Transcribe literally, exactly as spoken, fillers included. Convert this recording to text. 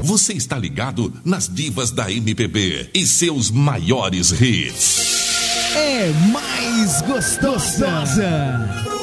Você está ligado nas divas da M P B e seus maiores hits. É mais gostosa.